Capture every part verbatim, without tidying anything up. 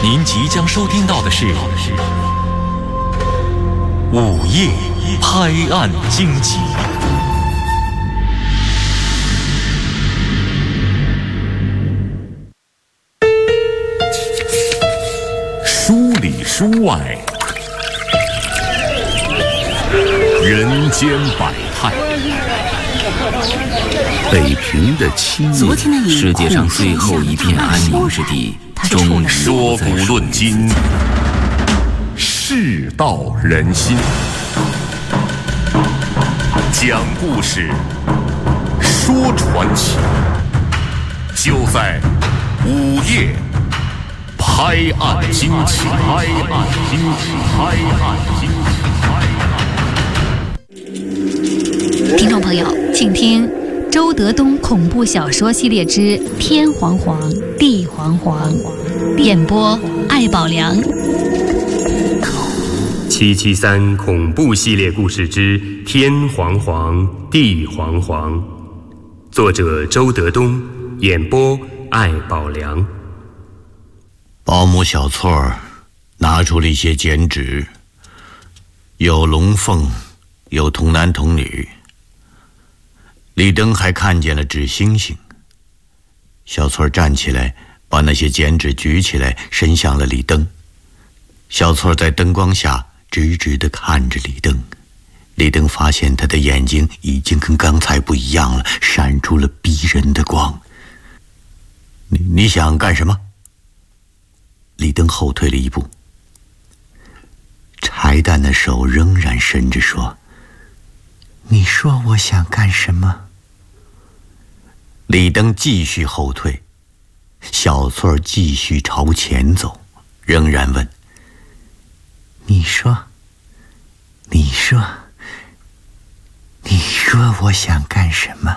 您即将收听到的是午夜拍案惊奇。书里书外，人间百态。 北平的七夜， 世界上最后一片安宁之地，终说古论今，世道人心，讲故事，说传奇，就在午夜拍案惊奇。拍案惊奇，拍案惊奇，拍案。 听众朋友，请听周德东恐怖小说系列之《天黄黄，地黄黄》，演播艾宝良。 七七三恐怖系列故事之《天黄黄，地黄黄》，作者周德东，演播艾宝良。 保姆小翠儿拿出了一些剪纸，有龙凤，有童男童女。李登还看见了纸星星。小翠儿站起来，把那些剪纸举起来，伸向了李登。小翠儿在灯光下直直地看着李登。李登发现他的眼睛已经跟刚才不一样了，闪出了逼人的光。你你想干什么？李登后退了一步。柴蛋的手仍然伸着说：你说我想干什么？李登继续后退，小翠儿继续朝前走，仍然问：你说你说你说我想干什么？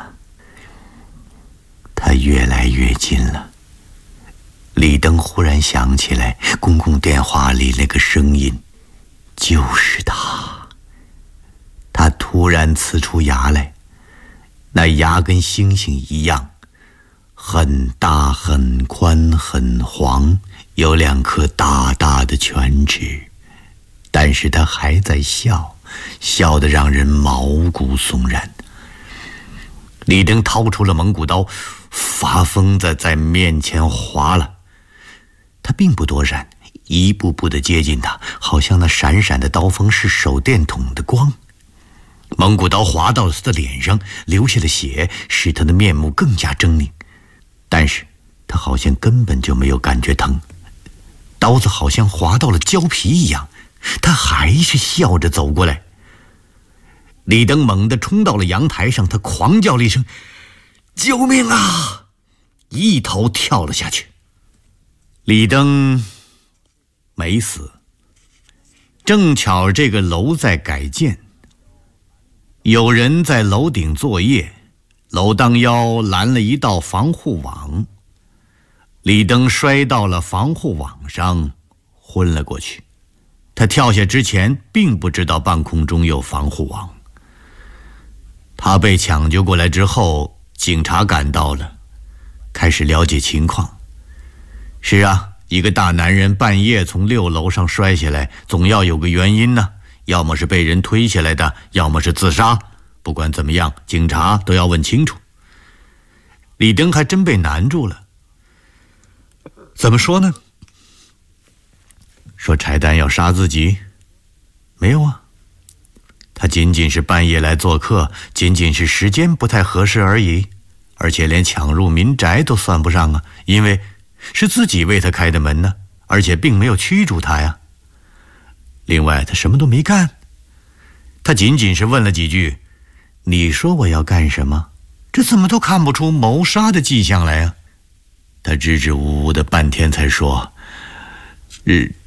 他越来越近了。李登忽然想起来，公共电话里那个声音就是他。他突然呲出牙来，那牙跟星星一样，很大很宽很黄，有两颗大大的犬齿。但是他还在笑，笑得让人毛骨悚然。李登掏出了蒙古刀，发疯地在面前划了。他并不躲闪，一步步地接近他，好像那闪闪的刀锋是手电筒的光。蒙古刀划到了他的脸上，流下了血，使他的面目更加狰狞。但是他好像根本就没有感觉疼，刀子好像划到了胶皮一样，他还是笑着走过来。李登猛地冲到了阳台上，他狂叫了一声：救命啊！一头跳了下去。李登没死，正巧这个楼在改建，有人在楼顶作业，楼当腰拦了一道防护网。李登摔到了防护网上，昏了过去。他跳下之前并不知道半空中有防护网。他被抢救过来之后，警察赶到了，开始了解情况。是啊，一个大男人半夜从六楼上摔下来，总要有个原因呢，要么是被人推下来的，要么是自杀。不管怎么样，警察都要问清楚。李登还真被难住了。怎么说呢？说柴丹要杀自己？没有啊，他仅仅是半夜来做客，仅仅是时间不太合适而已，而且连抢入民宅都算不上啊，因为是自己为他开的门呢，而且并没有驱逐他呀。另外他什么都没干，他仅仅是问了几句：你说我要干什么？这怎么都看不出谋杀的迹象来啊。他支支吾吾的半天才说：日